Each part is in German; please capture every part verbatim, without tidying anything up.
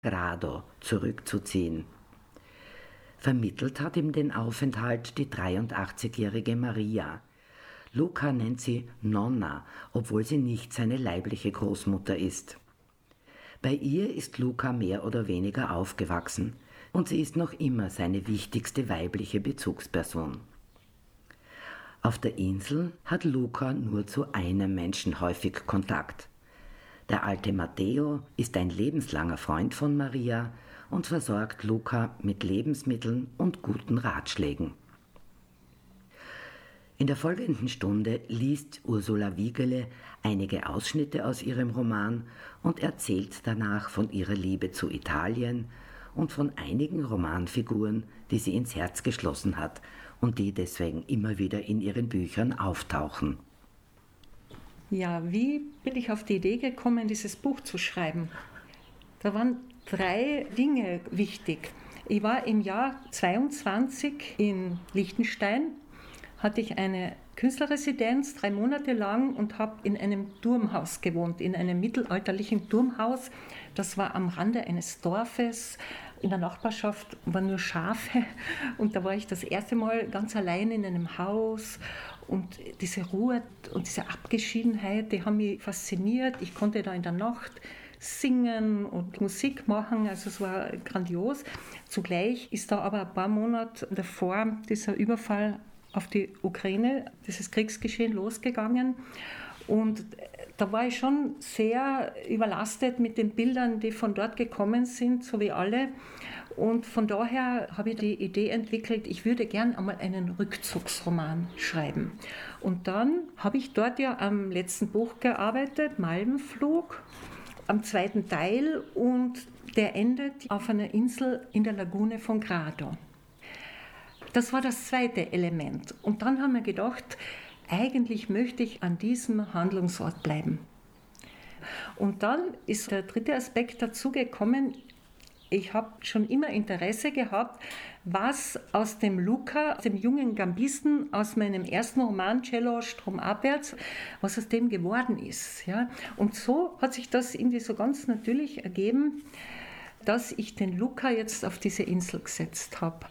Grado zurückzuziehen. Vermittelt hat ihm den Aufenthalt die dreiundachtzigjährige Maria. Luca nennt sie Nonna, obwohl sie nicht seine leibliche Großmutter ist. Bei ihr ist Luca mehr oder weniger aufgewachsen und sie ist noch immer seine wichtigste weibliche Bezugsperson. Auf der Insel hat Luca nur zu einem Menschen häufig Kontakt. Der alte Matteo ist ein lebenslanger Freund von Maria und versorgt Luca mit Lebensmitteln und guten Ratschlägen. In der folgenden Stunde liest Ursula Wiegele einige Ausschnitte aus ihrem Roman und erzählt danach von ihrer Liebe zu Italien und von einigen Romanfiguren, die sie ins Herz geschlossen hat und die deswegen immer wieder in ihren Büchern auftauchen. Ja, wie bin ich auf die Idee gekommen, dieses Buch zu schreiben? Da waren drei Dinge wichtig. Ich war im Jahr zweiundzwanzig in Liechtenstein, hatte ich eine Künstlerresidenz drei Monate lang und habe in einem Turmhaus gewohnt, in einem mittelalterlichen Turmhaus. Das war am Rande eines Dorfes. In der Nachbarschaft waren nur Schafe und da war ich das erste Mal ganz allein in einem Haus und diese Ruhe und diese Abgeschiedenheit, die haben mich fasziniert. Ich konnte da in der Nacht singen und Musik machen, also es war grandios. Zugleich ist da aber ein paar Monate davor dieser Überfall auf die Ukraine, dieses Kriegsgeschehen losgegangen. Und da war ich schon sehr überlastet mit den Bildern, die von dort gekommen sind, so wie alle. Und von daher habe ich die Idee entwickelt, ich würde gern einmal einen Rückzugsroman schreiben. Und dann habe ich dort ja am letzten Buch gearbeitet, Malvenflug, am zweiten Teil, und der endet auf einer Insel in der Lagune von Grado. Das war das zweite Element. Und dann haben wir gedacht, eigentlich möchte ich an diesem Handlungsort bleiben. Und dann ist der dritte Aspekt dazu gekommen. Ich habe schon immer Interesse gehabt, was aus dem Luca, dem jungen Gambisten, aus meinem ersten Roman Cello Stromabwärts, was aus dem geworden ist. Ja? Und so hat sich das irgendwie so ganz natürlich ergeben, dass ich den Luca jetzt auf diese Insel gesetzt habe.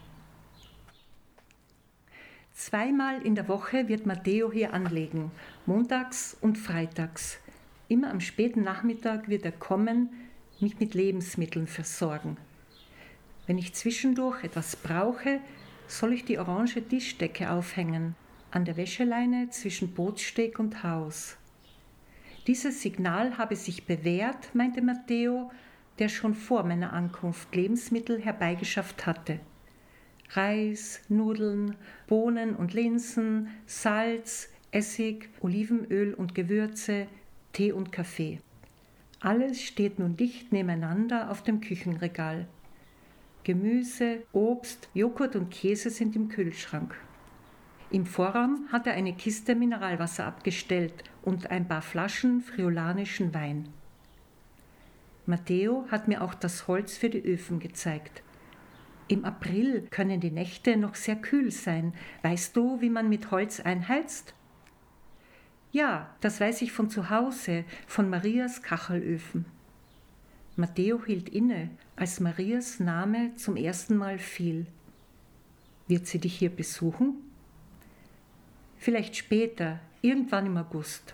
Zweimal in der Woche wird Matteo hier anlegen, montags und freitags. Immer am späten Nachmittag wird er kommen, mich mit Lebensmitteln versorgen. Wenn ich zwischendurch etwas brauche, soll ich die orange Tischdecke aufhängen, an der Wäscheleine zwischen Bootssteg und Haus. Dieses Signal habe sich bewährt, meinte Matteo, der schon vor meiner Ankunft Lebensmittel herbeigeschafft hatte. Reis, Nudeln, Bohnen und Linsen, Salz, Essig, Olivenöl und Gewürze, Tee und Kaffee. Alles steht nun dicht nebeneinander auf dem Küchenregal. Gemüse, Obst, Joghurt und Käse sind im Kühlschrank. Im Vorraum hat er eine Kiste Mineralwasser abgestellt und ein paar Flaschen friolanischen Wein. Matteo hat mir auch das Holz für die Öfen gezeigt. Im April können die Nächte noch sehr kühl sein. Weißt du, wie man mit Holz einheizt? Ja, das weiß ich von zu Hause, von Marias Kachelöfen. Matteo hielt inne, als Marias Name zum ersten Mal fiel. Wird sie dich hier besuchen? Vielleicht später, irgendwann im August.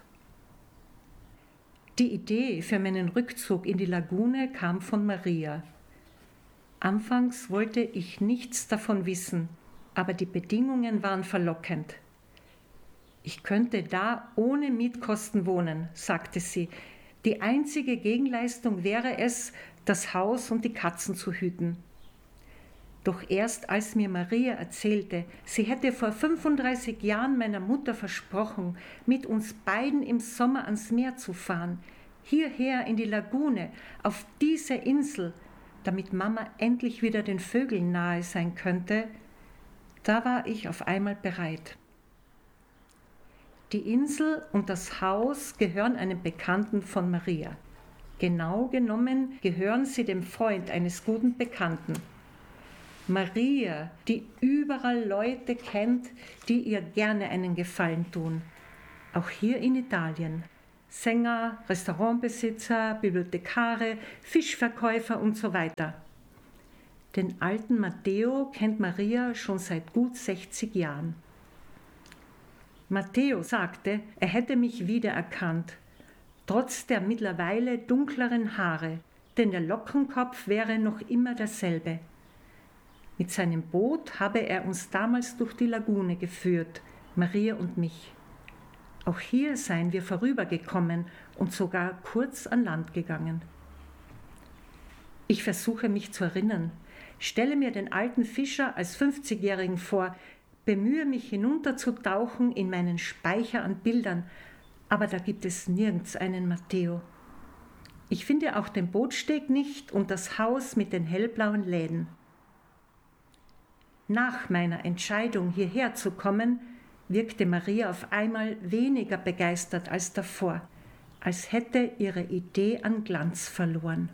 Die Idee für meinen Rückzug in die Lagune kam von Maria. Anfangs wollte ich nichts davon wissen, aber die Bedingungen waren verlockend. Ich könnte da ohne Mietkosten wohnen, sagte sie. Die einzige Gegenleistung wäre es, das Haus und die Katzen zu hüten. Doch erst als mir Maria erzählte, sie hätte vor fünfunddreißig Jahren meiner Mutter versprochen, mit uns beiden im Sommer ans Meer zu fahren, hierher in die Lagune, auf diese Insel, damit Mama endlich wieder den Vögeln nahe sein könnte, da war ich auf einmal bereit. Die Insel und das Haus gehören einem Bekannten von Maria. Genau genommen gehören sie dem Freund eines guten Bekannten. Maria, die überall Leute kennt, die ihr gerne einen Gefallen tun. Auch hier in Italien. Sänger, Restaurantbesitzer, Bibliothekare, Fischverkäufer und so weiter. Den alten Matteo kennt Maria schon seit gut sechzig Jahren. Matteo sagte, er hätte mich wiedererkannt, trotz der mittlerweile dunkleren Haare, denn der Lockenkopf wäre noch immer derselbe. Mit seinem Boot habe er uns damals durch die Lagune geführt, Maria und mich. Auch hier seien wir vorübergekommen und sogar kurz an Land gegangen. Ich versuche mich zu erinnern, stelle mir den alten Fischer als fünfzigjährigen vor, bemühe mich hinunterzutauchen in meinen Speicher an Bildern, aber da gibt es nirgends einen Matteo. Ich finde auch den Bootssteg nicht und das Haus mit den hellblauen Läden. Nach meiner Entscheidung, hierher zu kommen, wirkte Maria auf einmal weniger begeistert als davor, als hätte ihre Idee an Glanz verloren.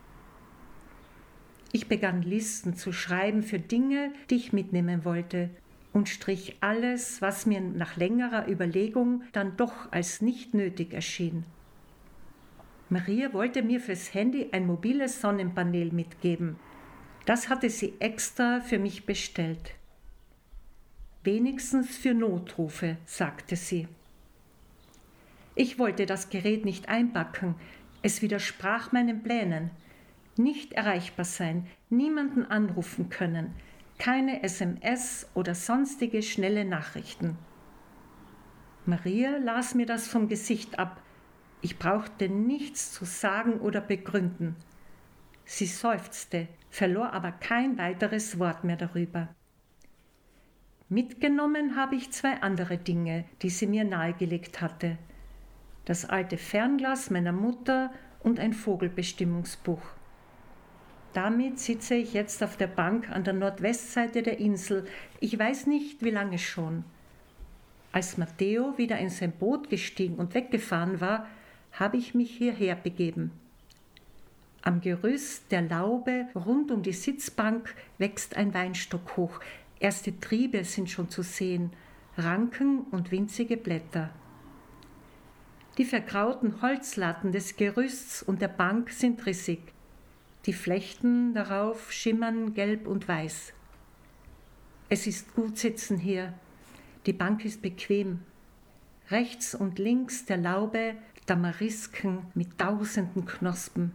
Ich begann Listen zu schreiben für Dinge, die ich mitnehmen wollte, und strich alles, was mir nach längerer Überlegung dann doch als nicht nötig erschien. Maria wollte mir fürs Handy ein mobiles Sonnenpanel mitgeben. Das hatte sie extra für mich bestellt. Wenigstens für Notrufe, sagte sie. Ich wollte das Gerät nicht einpacken. Es widersprach meinen Plänen. Nicht erreichbar sein, niemanden anrufen können, keine S M S oder sonstige schnelle Nachrichten. Maria las mir das vom Gesicht ab. Ich brauchte nichts zu sagen oder begründen. Sie seufzte, verlor aber kein weiteres Wort mehr darüber. Mitgenommen habe ich zwei andere Dinge, die sie mir nahegelegt hatte. Das alte Fernglas meiner Mutter und ein Vogelbestimmungsbuch. Damit sitze ich jetzt auf der Bank an der Nordwestseite der Insel. Ich weiß nicht, wie lange schon. Als Matteo wieder in sein Boot gestiegen und weggefahren war, habe ich mich hierher begeben. Am Gerüst der Laube rund um die Sitzbank wächst ein Weinstock hoch. Erste Triebe sind schon zu sehen, Ranken und winzige Blätter. Die vergrauten Holzlatten des Gerüsts und der Bank sind rissig. Die Flechten darauf schimmern gelb und weiß. Es ist gut sitzen hier. Die Bank ist bequem. Rechts und links der Laube Tamarisken mit tausenden Knospen.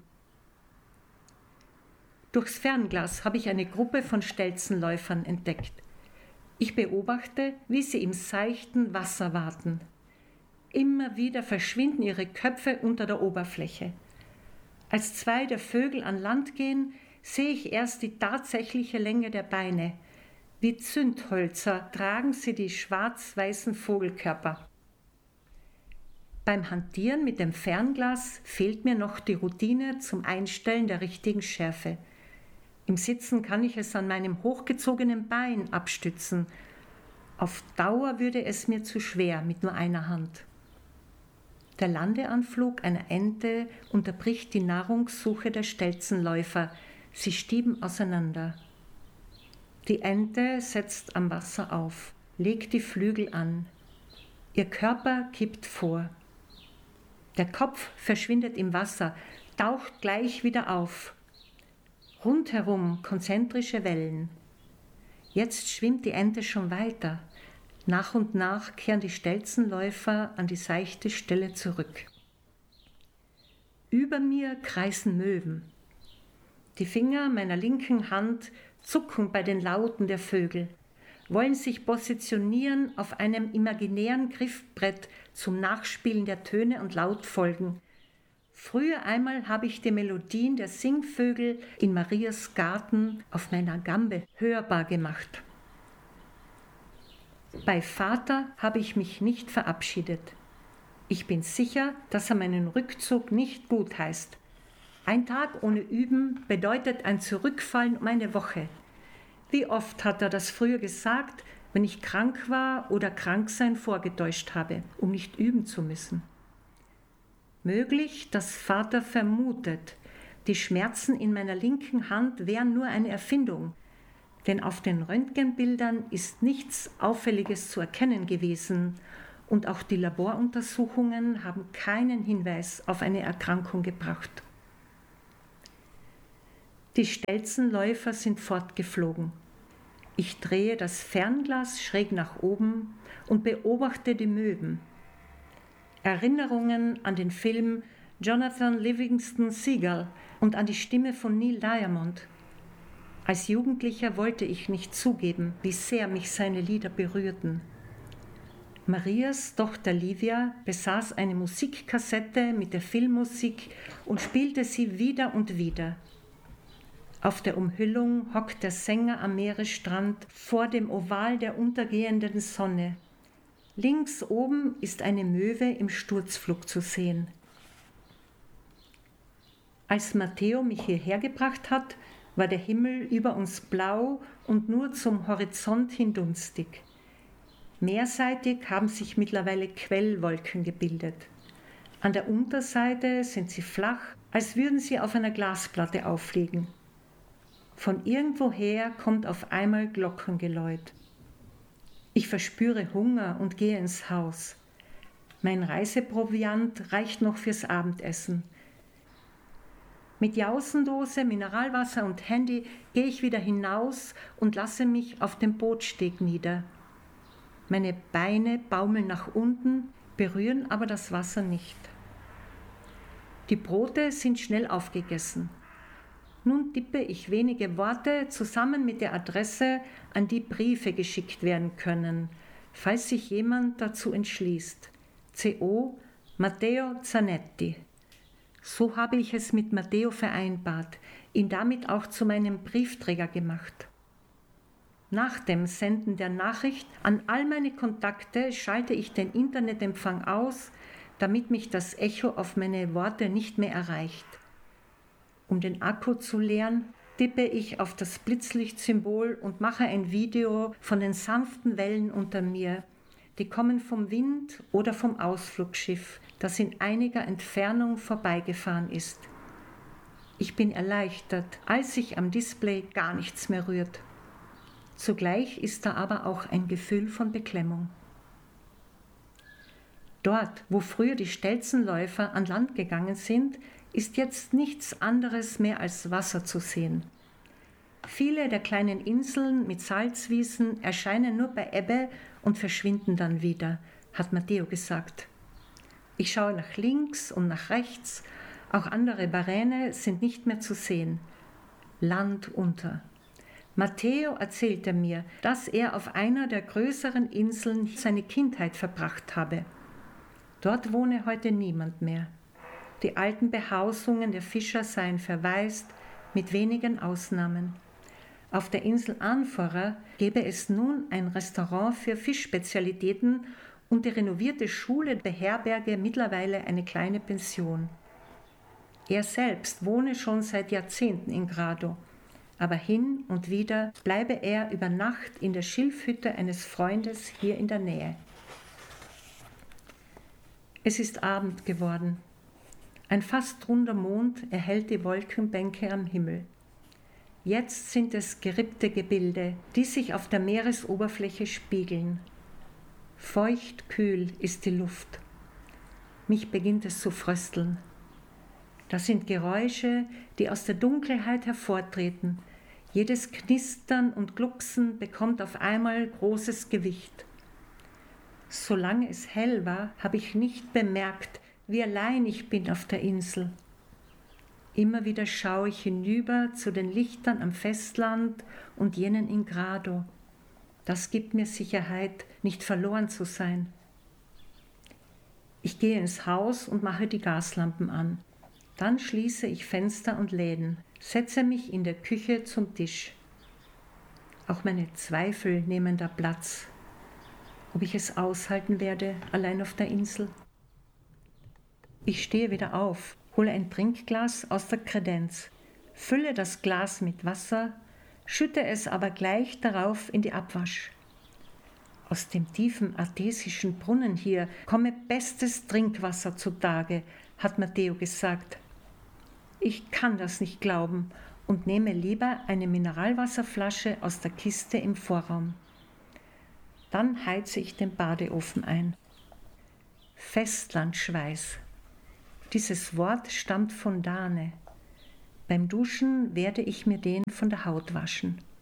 Durchs Fernglas habe ich eine Gruppe von Stelzenläufern entdeckt. Ich beobachte, wie sie im seichten Wasser waten. Immer wieder verschwinden ihre Köpfe unter der Oberfläche. Als zwei der Vögel an Land gehen, sehe ich erst die tatsächliche Länge der Beine. Wie Zündhölzer tragen sie die schwarz-weißen Vogelkörper. Beim Hantieren mit dem Fernglas fehlt mir noch die Routine zum Einstellen der richtigen Schärfe. Im Sitzen kann ich es an meinem hochgezogenen Bein abstützen. Auf Dauer würde es mir zu schwer mit nur einer Hand. Der Landeanflug einer Ente unterbricht die Nahrungssuche der Stelzenläufer. Sie stieben auseinander. Die Ente setzt am Wasser auf, legt die Flügel an. Ihr Körper kippt vor. Der Kopf verschwindet im Wasser, taucht gleich wieder auf. Rundherum konzentrische Wellen. Jetzt schwimmt die Ente schon weiter. Nach und nach kehren die Stelzenläufer an die seichte Stelle zurück. Über mir kreisen Möwen. Die Finger meiner linken Hand zucken bei den Lauten der Vögel, wollen sich positionieren auf einem imaginären Griffbrett zum Nachspielen der Töne und Lautfolgen. Früher einmal habe ich die Melodien der Singvögel in Marias Garten auf meiner Gambe hörbar gemacht. Bei Vater habe ich mich nicht verabschiedet. Ich bin sicher, dass er meinen Rückzug nicht gut heißt. Ein Tag ohne Üben bedeutet ein Zurückfallen um eine Woche. Wie oft hat er das früher gesagt, wenn ich krank war oder Kranksein vorgetäuscht habe, um nicht üben zu müssen. Möglich, dass Vater vermutet, die Schmerzen in meiner linken Hand wären nur eine Erfindung, denn auf den Röntgenbildern ist nichts Auffälliges zu erkennen gewesen und auch die Laboruntersuchungen haben keinen Hinweis auf eine Erkrankung gebracht. Die Stelzenläufer sind fortgeflogen. Ich drehe das Fernglas schräg nach oben und beobachte die Möwen. Erinnerungen an den Film Jonathan Livingston Seagull und an die Stimme von Neil Diamond. Als Jugendlicher wollte ich nicht zugeben, wie sehr mich seine Lieder berührten. Marias Tochter Livia besaß eine Musikkassette mit der Filmmusik und spielte sie wieder und wieder. Auf der Umhüllung hockt der Sänger am Meeresstrand vor dem Oval der untergehenden Sonne. Links oben ist eine Möwe im Sturzflug zu sehen. Als Matteo mich hierher gebracht hat, war der Himmel über uns blau und nur zum Horizont hin dunstig. Meerseitig haben sich mittlerweile Quellwolken gebildet. An der Unterseite sind sie flach, als würden sie auf einer Glasplatte aufliegen. Von irgendwoher kommt auf einmal Glockengeläut. Ich verspüre Hunger und gehe ins Haus. Mein Reiseproviant reicht noch fürs Abendessen. Mit Jausendose, Mineralwasser und Handy gehe ich wieder hinaus und lasse mich auf dem Bootsteg nieder. Meine Beine baumeln nach unten, berühren aber das Wasser nicht. Die Brote sind schnell aufgegessen. Nun tippe ich wenige Worte zusammen mit der Adresse, an die Briefe geschickt werden können, falls sich jemand dazu entschließt. C O Matteo Zanetti. So habe ich es mit Matteo vereinbart, ihn damit auch zu meinem Briefträger gemacht. Nach dem Senden der Nachricht an all meine Kontakte schalte ich den Internetempfang aus, damit mich das Echo auf meine Worte nicht mehr erreicht. Um den Akku zu leeren, tippe ich auf das Blitzlichtsymbol und mache ein Video von den sanften Wellen unter mir. Die kommen vom Wind oder vom Ausflugsschiff, das in einiger Entfernung vorbeigefahren ist. Ich bin erleichtert, als sich am Display gar nichts mehr rührt. Zugleich ist da aber auch ein Gefühl von Beklemmung. Dort, wo früher die Stelzenläufer an Land gegangen sind, ist jetzt nichts anderes mehr als Wasser zu sehen. Viele der kleinen Inseln mit Salzwiesen erscheinen nur bei Ebbe und verschwinden dann wieder, hat Matteo gesagt. Ich schaue nach links und nach rechts, auch andere Baräne sind nicht mehr zu sehen. Land unter. Matteo erzählte mir, dass er auf einer der größeren Inseln seine Kindheit verbracht habe. Dort wohne heute niemand mehr. Die alten Behausungen der Fischer seien verwaist, mit wenigen Ausnahmen. Auf der Insel Anfora gebe es nun ein Restaurant für Fischspezialitäten und die renovierte Schule beherberge mittlerweile eine kleine Pension. Er selbst wohne schon seit Jahrzehnten in Grado, aber hin und wieder bleibe er über Nacht in der Schilfhütte eines Freundes hier in der Nähe. Es ist Abend geworden. Ein fast runder Mond erhellt die Wolkenbänke am Himmel. Jetzt sind es gerippte Gebilde, die sich auf der Meeresoberfläche spiegeln. Feucht kühl ist die Luft. Mich beginnt es zu frösteln. Das sind Geräusche, die aus der Dunkelheit hervortreten. Jedes Knistern und Glucksen bekommt auf einmal großes Gewicht. Solange es hell war, habe ich nicht bemerkt, wie allein ich bin auf der Insel. Immer wieder schaue ich hinüber zu den Lichtern am Festland und jenen in Grado. Das gibt mir Sicherheit, nicht verloren zu sein. Ich gehe ins Haus und mache die Gaslampen an. Dann schließe ich Fenster und Läden, setze mich in der Küche zum Tisch. Auch meine Zweifel nehmen da Platz. Ob ich es aushalten werde, allein auf der Insel? Ich stehe wieder auf, hole ein Trinkglas aus der Kredenz, fülle das Glas mit Wasser, schütte es aber gleich darauf in die Abwasch. Aus dem tiefen artesischen Brunnen hier komme bestes Trinkwasser zutage, hat Matteo gesagt. Ich kann das nicht glauben und nehme lieber eine Mineralwasserflasche aus der Kiste im Vorraum. Dann heize ich den Badeofen ein. Festlandschweiß. Dieses Wort stammt von Dane. Beim Duschen werde ich mir den von der Haut waschen.